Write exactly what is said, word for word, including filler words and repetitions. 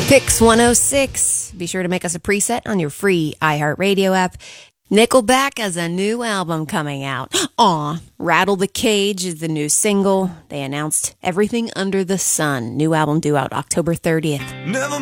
Pix one oh six. Be sure to make us a preset on your free iHeartRadio app. Nickelback has a new album coming out. Aw, Rattle the Cage is the new single. They announced Everything Under the Sun. New album due out October thirtieth. Never